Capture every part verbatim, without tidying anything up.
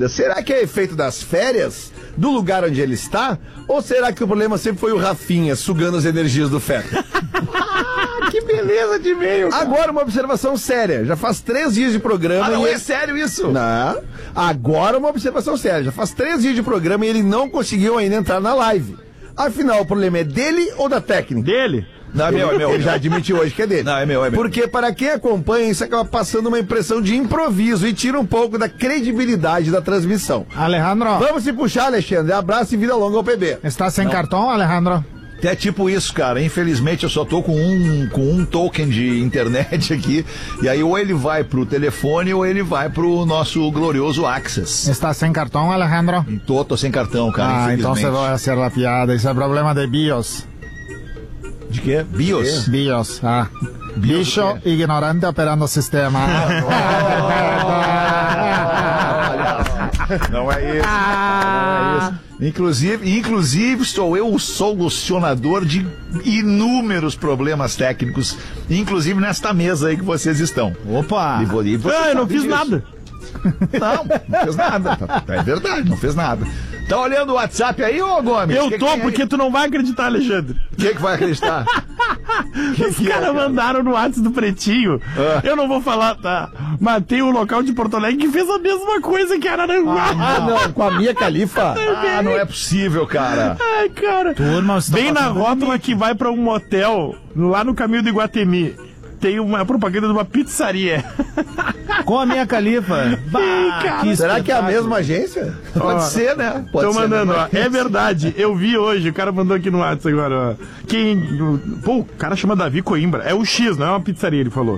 dúvida. Será que é efeito das férias, do lugar onde ele está? Ou será que o problema sempre foi o Rafinha sugando as energias do Fetter? Que beleza de e-mail, cara. Agora uma observação séria. Já faz três dias de programa. Ah, não e... é sério isso? Não. Agora uma observação séria. Já faz três dias de programa e ele não conseguiu ainda entrar na live. Afinal, o problema é dele ou da técnica? Dele. Não, é meu, é meu. Ele já admitiu hoje que é dele. Não, é meu, é meu. Porque para quem acompanha, isso acaba passando uma impressão de improviso e tira um pouco da credibilidade da transmissão. Alejandro. Vamos se puxar, Alexandre. Abraço e vida longa ao P B. Está sem não. cartão, Alejandro? É tipo isso, cara. Infelizmente eu só tô com um, com um token de internet aqui. E aí ou ele vai pro telefone ou ele vai pro nosso glorioso Access. Está sem cartão, Alejandro? Tô, tô sem cartão, cara. Ah, então você vai fazer a piada. Isso é problema de BIOS. De quê? BIOS? BIOS, ah. Bicho ignorante operando o sistema. Não é isso. Não é isso. Inclusive, inclusive, sou eu o solucionador de inúmeros problemas técnicos, inclusive nesta mesa aí que vocês estão. Opa! E vou, e ah, eu não fiz disso. nada. Não, não fez nada. É verdade, não fez nada. Tá olhando o WhatsApp aí, ô Gomes? Eu que tô, que porque tu não vai acreditar, Alexandre. Quem que vai acreditar? que Os caras é, mandaram no WhatsApp do Pretinho. Ah. Eu não vou falar, tá? Mas tem um local de Porto Alegre que fez a mesma coisa que Araranguá. Ah, não, com a Mia Khalifa. Ah, não é possível, cara. Ai, cara. Turma, bem na rótula que vai pra um motel lá no caminho do Iguatemi. Tem uma propaganda de uma pizzaria. Com a Mia Khalifa. Bah, que será que é a mesma agência? Pode ó, ser, né? Pode tô ser mandando, ó. É verdade. Eu vi hoje, o cara mandou aqui no WhatsApp agora, ó. Quem. Pô, o cara chama Davi Coimbra. É o X, não é uma pizzaria, ele falou.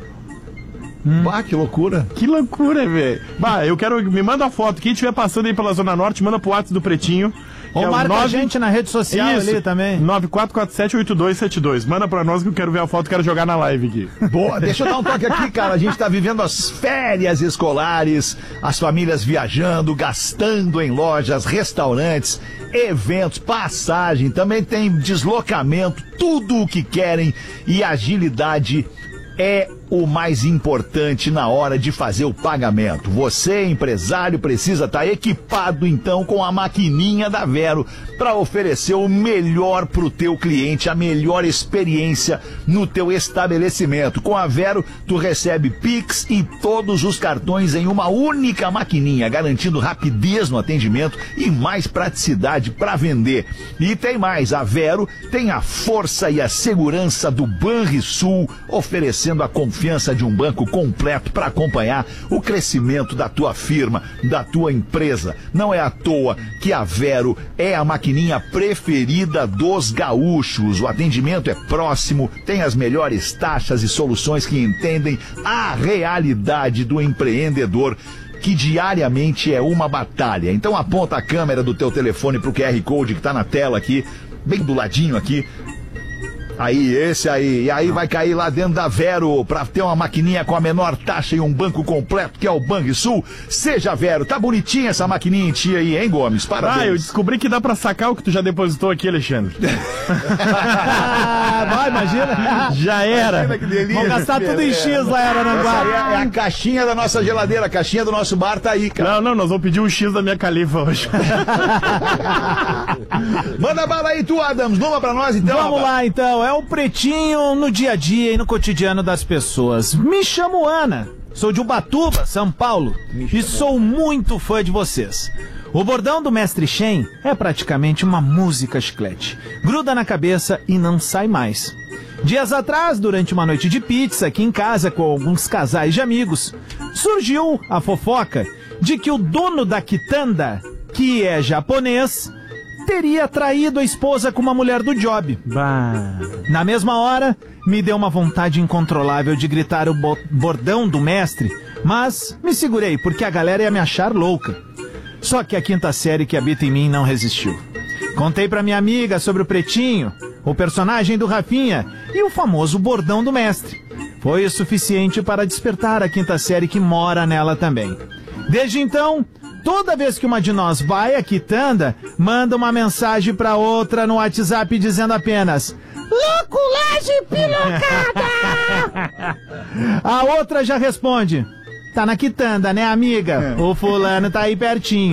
Hum. Bah, que loucura. Que loucura, velho. Bah, eu quero. Me manda a foto. Quem estiver passando aí pela Zona Norte, manda pro WhatsApp do Pretinho. Ou é marca nove... a gente na rede social Isso, ali também. nove quatro quatro sete oito dois sete dois. Manda pra nós que eu quero ver a foto, quero jogar na live aqui. Boa, deixa eu dar um toque aqui, cara. A gente tá vivendo as férias escolares, as famílias viajando, gastando em lojas, restaurantes, eventos, passagem, também tem deslocamento, tudo o que querem e agilidade é o mais importante na hora de fazer o pagamento. Você, empresário, precisa estar equipado então com a maquininha da Vero para oferecer o melhor para o teu cliente, a melhor experiência no teu estabelecimento. Com a Vero, tu recebe Pix e todos os cartões em uma única maquininha, garantindo rapidez no atendimento e mais praticidade para vender. E tem mais, a Vero tem a força e a segurança do Banrisul, oferecendo a confiança de um banco completo para acompanhar o crescimento da tua firma, da tua empresa. Não é à toa que a Vero é a maquininha preferida dos gaúchos. O atendimento é próximo, tem as melhores taxas e soluções que entendem a realidade do empreendedor, que diariamente é uma batalha. Então aponta a câmera do teu telefone pro Q R Code que tá na tela aqui, bem do ladinho aqui. Aí, esse aí. E aí vai cair lá dentro da Vero pra ter uma maquininha com a menor taxa e um banco completo, que é o Banrisul. Seja Vero. Tá bonitinha essa maquininha em ti aí, hein, Gomes? Parabéns. Ah, eu descobri que dá pra sacar o que tu já depositou aqui, Alexandre. Vai, imagina. Já era. Imagina que delícia. Vamos gastar tudo em X lá, Araranguá. Essa aí é, é a caixinha da nossa geladeira, a caixinha do nosso bar tá aí, cara. Não, não, nós vamos pedir um X da Mia Khalifa hoje. Manda bala aí tu, Adams. Numa pra nós, então. Vamos rapaz. lá, então. É o Pretinho no dia a dia e no cotidiano das pessoas. Me chamo Ana, sou de Ubatuba, São Paulo, e sou muito fã de vocês. O bordão do Mestre Shen é praticamente uma música chiclete. Gruda na cabeça e não sai mais. Dias atrás, durante uma noite de pizza aqui em casa com alguns casais de amigos, surgiu a fofoca de que o dono da quitanda, que é japonês, teria traído a esposa com uma mulher do job. Bah. Na mesma hora, me deu uma vontade incontrolável de gritar o bo- bordão do mestre, mas me segurei porque a galera ia me achar louca. Só que a quinta série que habita em mim não resistiu. Contei pra minha amiga sobre o Pretinho, o personagem do Rafinha e o famoso bordão do mestre. Foi o suficiente para despertar a quinta série que mora nela também. Desde então, toda vez que uma de nós vai à quitanda, manda uma mensagem pra outra no WhatsApp dizendo apenas "Louculagem pilocada!" A outra já responde: "Tá na quitanda, né, amiga? O fulano tá aí pertinho."